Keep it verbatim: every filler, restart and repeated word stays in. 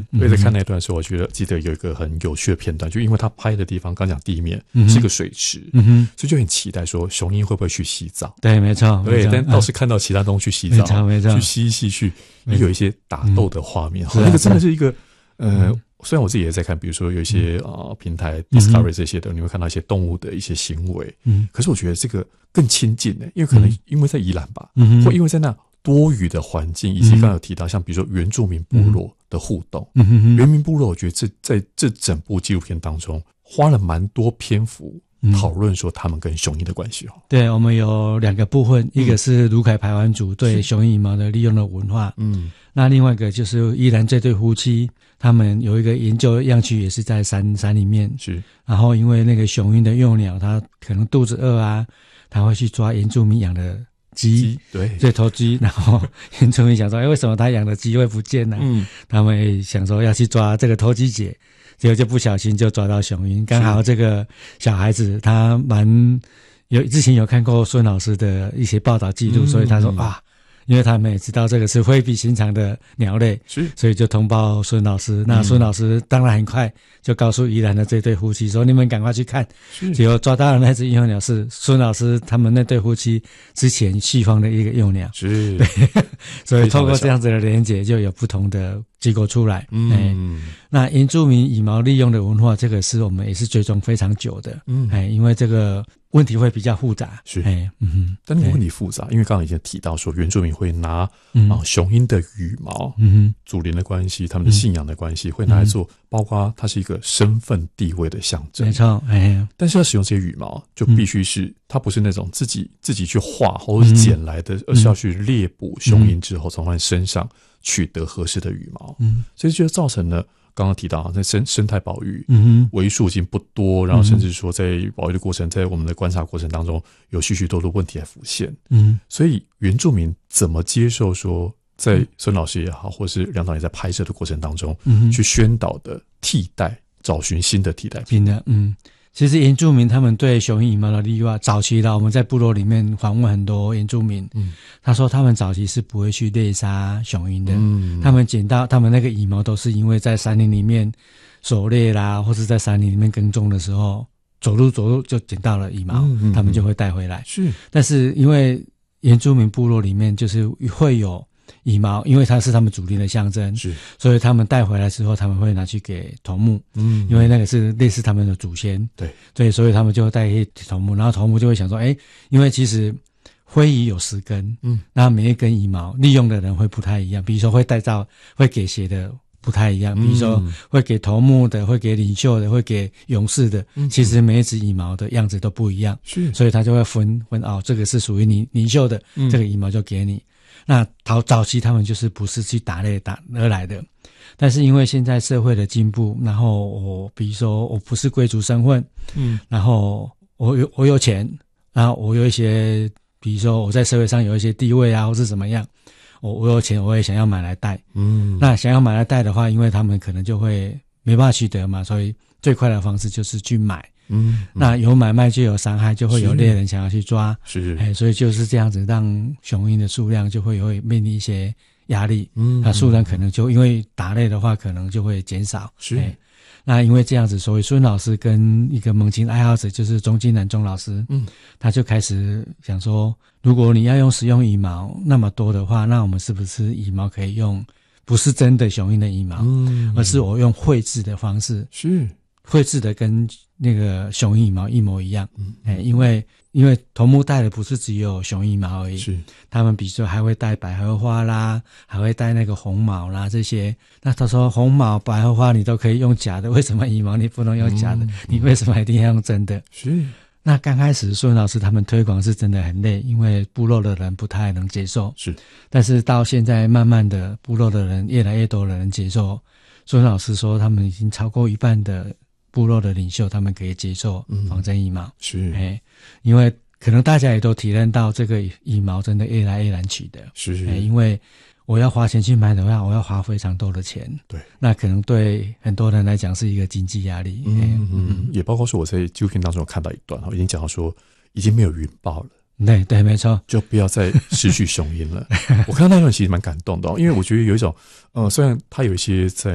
所以在看那段的时候，我觉得记得有一个很有趣的片段，就因为他拍的地方刚讲地面、嗯、是个水池、嗯，所以就很期待说雄鹰会不会去洗澡。 对，没错， 对，但倒是看到其他动物去洗澡， 没错没错， 去嬉戏去，也有一些打斗的画面，好、嗯，那个真的是一个呃。嗯，虽然我自己也在看，比如说有一些啊、呃、平台 Discovery 这些的、嗯，你会看到一些动物的一些行为，嗯，可是我觉得这个更亲近呢，因为可能因为在宜兰吧，嗯，或因为在那多雨的环境，以及刚刚有提到像比如说原住民部落的互动，嗯哼，原民部落，我觉得这在这整部纪录片当中花了蛮多篇幅讨论说他们跟雄鹰的关系哦。 对，我们有两个部分，嗯、一个是鲁凯排湾族对雄鹰羽毛的利用的文化，嗯，那另外一个就是宜兰这对夫妻。他们有一个研究样区也是在山山里面，是。然后因为那个雄鹰的幼鸟，它可能肚子饿啊，它会去抓原住民养的鸡，对，这头鸡。然后原住民想说，哎，为什么他养的鸡会不见呢？嗯，他们也想说要去抓这个偷鸡姐，结果就不小心就抓到雄鹰。刚好这个小孩子他蛮有之前有看过孙老师的一些报道记录，嗯、所以他说啊。因为他们也知道这个是非比寻常的鸟类，是，所以就通报孙老师。那孙老师当然很快就告诉宜兰的这对夫妻说：“你们赶快去看。”结果抓到的那只幼鸟是孙老师他们那对夫妻之前续放的一个幼鸟，是，对，所以透过这样子的连结，就有不同的结果出来。嗯，欸、那原住民羽毛利用的文化，这个是我们也是追踪非常久的。嗯，哎，因为这个问题会比较复杂，是，哎，嗯哼， 但那个问题复杂，因为刚刚已经提到说原住民会拿、嗯、啊雄鹰的羽毛，嗯哼，祖灵的关系，他们的信仰的关系，嗯、会拿来做，包括它是一个身份地位的象征， 没错，哎， 但是要使用这些羽毛，就必须是、嗯、它不是那种自己自己去画或者是捡来的、嗯，而是要去猎捕雄鹰之后，从它身上取得合适的羽毛，嗯，所以就造成了。刚刚提到在生生态保育，嗯，为数已经不多，然后甚至说在保育的过程，在我们的观察过程当中，有许许多多问题来浮现，嗯，所以原住民怎么接受说，在孙老师也好，或是梁导也在拍摄的过程当中，嗯，去宣导的替代，找寻新的替代品的， 嗯。其实原住民他们对雄鹰羽毛的利用，早期的我们在部落里面访问很多原住民，嗯，他说他们早期是不会去猎杀雄鹰的，嗯，他们捡到他们那个羽毛都是因为在山林里面狩猎啦，或是在山林里面耕种的时候，走路走路就捡到了羽毛，嗯嗯，他们就会带回来。是，但是因为原住民部落里面就是会有羽毛，因为它是他们祖灵的象征，是，所以他们带回来之后，他们会拿去给头目，嗯，因为那个是类似他们的祖先，对，对，所以他们就带给头目，然后头目就会想说，哎，因为其实灰羽有十根，嗯，那每一根羽毛利用的人会不太一样，比如说会带到会给谁的不太一样，比如说会给头目的，会给领袖的，会给勇士的，嗯，其实每一只羽毛的样子都不一样，是，所以他就会分分哦，这个是属于你领袖的，嗯，这个羽毛就给你。那早早期他们就是不是去打猎打而来的，但是因为现在社会的进步，然后我比如说我不是贵族身份，嗯，然后我有我有钱，然后我有一些，比如说我在社会上有一些地位啊，或是怎么样，我我有钱，我也想要买来带，嗯，那想要买来带的话，因为他们可能就会没办法取得嘛，所以最快的方式就是去买。嗯，那有买卖就有伤害，就会有猎人想要去抓，是，哎，所以就是这样子，让雄鹰的数量就会会面临一些压力，嗯，它数量可能就因为打猎的话，可能就会减少，是，哎，那因为这样子，所以孙老师跟一个猛禽爱好者，就是钟金南钟老师，嗯，他就开始想说，如果你要用使用羽毛那么多的话，那我们是不是羽毛可以用不是真的雄鹰的羽毛，嗯，而是我用绘制的方式，是。绘制的跟那个雄鹰羽毛一模一样，嗯，哎，因为因为头目带的不是只有雄鹰羽毛而已，是，他们比如说还会带百合花啦，还会带那个红毛啦这些。那他说红毛、百合花你都可以用假的，为什么羽毛你不能用假的？嗯、你为什么一定要用真的？是。那刚开始孙老师他们推广是真的很累，因为部落的人不太能接受，是。但是到现在慢慢的，部落的人越来越多的人接受。孙老师说，他们已经超过一半的部落的领袖他们可以接受仿真羽毛，嗯，是，哎，因为可能大家也都体认到这个羽毛真的越来越难取得，是，哎，因为我要花钱去买的话，我要花非常多的钱，对，那可能对很多人来讲是一个经济压力， 嗯嗯，也包括说我在纪录片当中有看到一段，已经讲到说已经没有云豹了。 对对，没错， 就不要再失去雄鹰了。我看到那段其实蛮感动的，哦，因为我觉得有一种，呃，虽然它有一些在